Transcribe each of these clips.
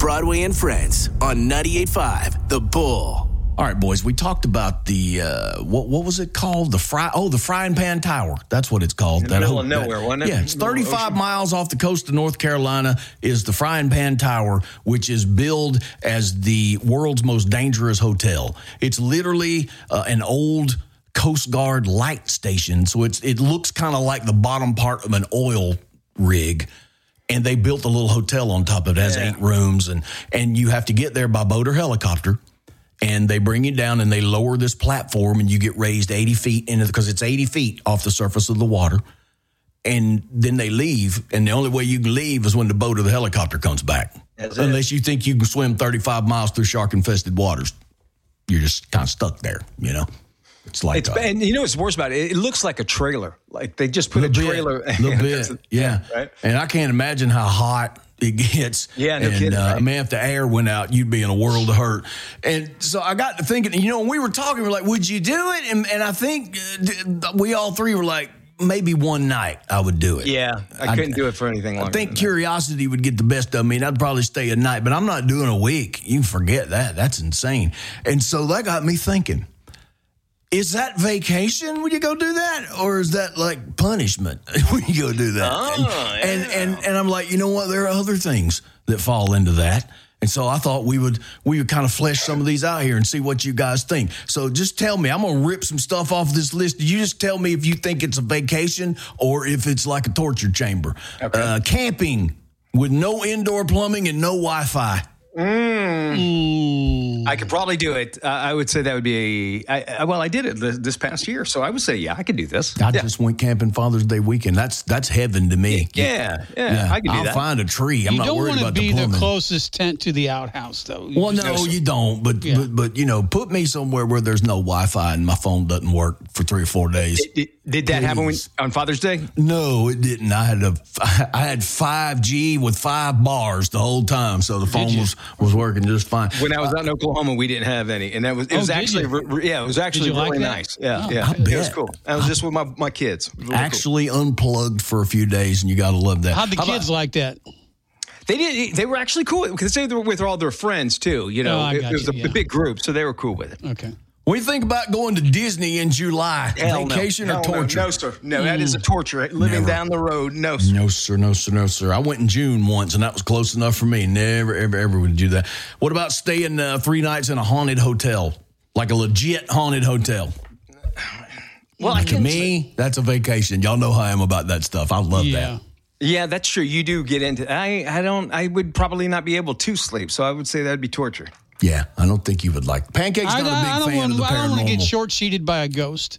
Broadway and Friends on 98.5 The Bull. All right, boys, we talked about the, what was it called? The Frying Pan Tower. That's what it's called. In the middle of nowhere, wasn't it? Yeah, it's 35 miles off the coast of North Carolina is the Frying Pan Tower, which is billed as the world's most dangerous hotel. It's literally an old Coast Guard light station, so it looks kind of like the bottom part of an oil rig. And they built a little hotel on top of it. It has 8 rooms, and you have to get there by boat or helicopter. And they bring you down and they lower this platform and you get raised 80 feet because it's 80 feet off the surface of the water. And then they leave. And the only way you can leave is when the boat or the helicopter comes back. Unless you think you can swim 35 miles through shark-infested waters. You're just kind of stuck there, you know? It's like and you know what's worse about it? It looks like a trailer. Like they just put a trailer. A little bit, yeah. Right? And I can't imagine how hot it gets. Yeah, no kidding. Right? Man, if the air went out, you'd be in a world of hurt. And so I got to thinking, you know, when we were talking, we were like, would you do it? And I think we all three were like, maybe one night I would do it. Yeah, I couldn't do it for anything longer. I think curiosity would get the best of me, and I'd probably stay a night, but I'm not doing a week. You can forget that. That's insane. And so that got me thinking, is that vacation when you go do that? Or is that like punishment when you go do that? And I'm like, you know what? There are other things that fall into that. And so I thought we would kind of flesh some of these out here and see what you guys think. So just tell me, I'm going to rip some stuff off this list. You just tell me if you think it's a vacation or if it's like a torture chamber. Okay. Camping with no indoor plumbing and no Wi-Fi. I could probably do it. I would say that would be I did it this past year, so I would say, yeah, I could do this. I just went camping Father's Day weekend. That's heaven to me. Yeah. I could do that. I'll find a tree. I'm not worried about the plumbing. You don't want to be the closest tent to the outhouse, though. You don't. But you know, put me somewhere where there's no Wi-Fi and my phone doesn't work for 3 or 4 days. Did that happen on Father's Day? No, it didn't. I had 5G with 5 bars the whole time, so the phone was working just fine. When I was out in Oklahoma, we didn't have any, and it was actually really nice. Yeah, it was cool. I was just with my kids. Really actually unplugged for a few days, and you got to love that. How'd the kids like that? They did. They were actually cool because they were with all their friends too. You know, it was a big group, so they were cool with it. Okay. What do you think about going to Disney in July? Vacation or torture? No, sir. No, that is a torture. Living down the road, no, sir. No, sir. I went in June once, and that was close enough for me. Never, ever would do that. What about staying 3 nights in a haunted hotel, like a legit haunted hotel? Well, to me, that's a vacation. Y'all know how I am about that stuff. I love that. Yeah, that's true. You do get into. I would probably not be able to sleep, so I would say that'd be torture. Yeah, I don't think you would like. Pancake's not a big fan of the paranormal. I don't want to get short-sheeted by a ghost.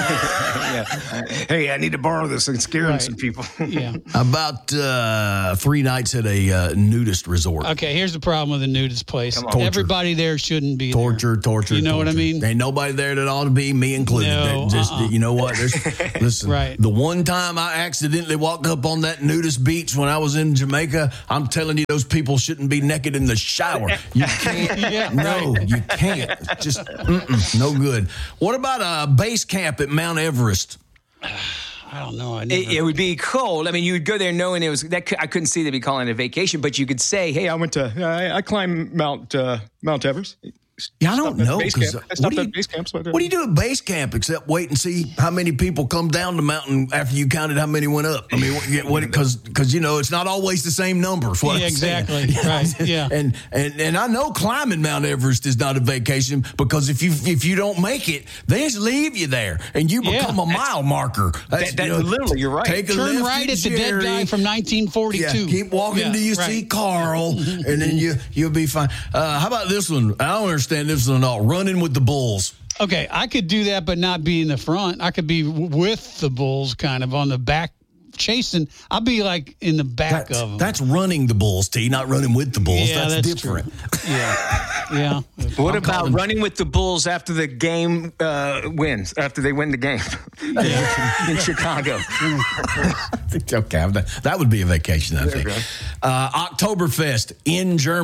Hey, I need to borrow this and scare some people. Yeah. About 3 nights at a nudist resort. Okay, here's the problem with a nudist place. Everybody there shouldn't be torture. You know what I mean? Ain't nobody there that ought to be, me included. No, you know what? Listen, right. The one time I accidentally walked up on that nudist beach when I was in Jamaica, I'm telling you, those people shouldn't be naked in the shower. You can't. You can't. Just no good. What about a base camp at Mount Everest? I don't know. It would be cold. I mean, you would go there knowing it was that. I couldn't see they'd be calling it a vacation, but you could say, "Hey, I climbed Mount Everest." Yeah, I don't know. I stopped at base camps. What do you do at base camp except wait and see how many people come down the mountain after you counted how many went up? I mean, because you know it's not always the same number. Exactly. Right. Yeah. And I know climbing Mount Everest is not a vacation because if you don't make it, they just leave you there and you become a mile marker. Literally, you're right. Turn right at the dead guy from 1942. Yeah, keep walking till you see Carl, and then you'll be fine. How about this one? I don't understand this one at all. Running with the bulls. Okay, I could do that, but not be in the front. I could be with the bulls, kind of on the back, chasing. I'll be like in the back of them. That's running the bulls, T, not running with the bulls. Yeah, that's different. True. Yeah. What about running with the bulls after the game wins? After they win the game in Chicago? Okay, that would be a vacation, I think. Oktoberfest in Germany.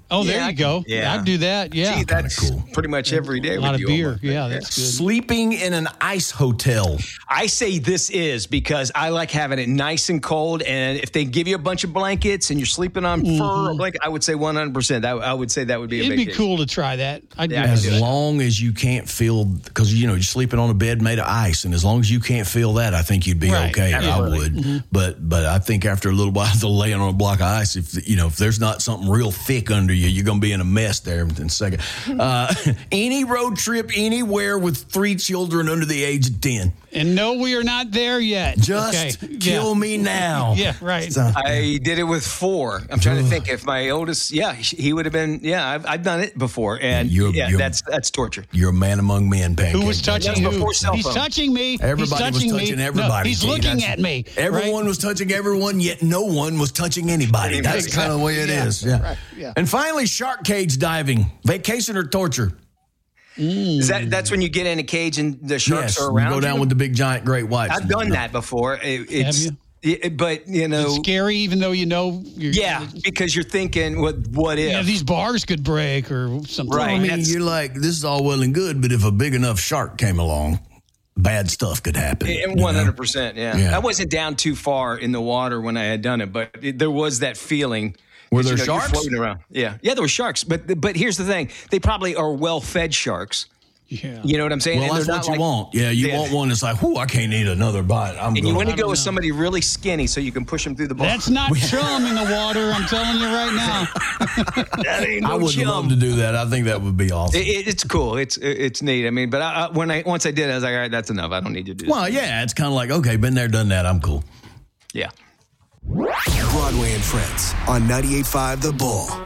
Oh, there you go. Yeah. I'd do that. Yeah. Gee, that's cool. pretty much every day. A lot with of you beer. almost. Yeah, that's good. Sleeping in an ice hotel. I say this is because I like having it nice and cold. And if they give you a bunch of blankets and you're sleeping on fur or blanket, I would say 100%. I would say that would be a It'd vacation. be cool to try that. I'd do Yeah, that. As long as you can't feel, because you're sleeping on a bed made of ice, and as long as you can't feel that, I think you'd be Right. okay. Absolutely. I would, but I think after a little while, the laying on a block of ice, if there's not something real thick under you, you're gonna be in a mess there in a second. Any road trip anywhere with 3 children under the age of 10, And no, we are not there yet. just kill me now. Yeah, right. So- I did it with 4. I'm trying to think if my oldest, he would have been, I've done it before. And You're- that's torture. You're a man among men, Pancake. Who was touching That's who? before cell He's phone. touching me. Everybody he's was touching touching me. everybody. No, he's Gee, looking that's- at me. Everyone right? was touching everyone, yet no one was touching anybody. That's kind of the way it is. Yeah. Right, yeah. And finally, shark cage diving. Vacation or torture? That's when you get in a cage and the sharks Yes. are You around go down you? with the big giant great whites. I've done that before. It's, Have but It's scary, even though you know. because you're thinking, what if? Yeah, these bars could break or something. Right. I mean, That's- you're like, this is all well and good, but if a big enough shark came along, bad stuff could happen. And you know? 100%, Yeah. I wasn't down too far in the water when I had done it, but there was that feeling. Were that, there you're sharks? floating around. Yeah, there were sharks. But here's the thing: they probably are well-fed sharks. Yeah. You know what I'm saying? Well, And that's they're what not you want. Yeah, you want one that's like, whew, I can't eat another bite. And you want to go with somebody really skinny so you can push them through the ball. That's not chum in the water. I'm telling you right now. That ain't I no would chum. love to do that. I think that would be awesome. It's cool. It's neat. I mean, but once I did it, I was like, all right, that's enough. I don't need to do this. Well, yeah, it's kind of like, okay, been there, done that. I'm cool. Yeah. Broadway and Friends on 98.5 The Bull.